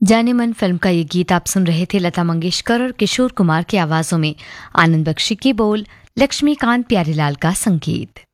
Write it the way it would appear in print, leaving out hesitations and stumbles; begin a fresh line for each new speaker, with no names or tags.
जाने मन फिल्म का ये गीत आप सुन रहे थे लता मंगेशकर और किशोर कुमार की आवाजों में। आनंद बख्शी की बोल, लक्ष्मीकांत प्यारीलाल का संगीत।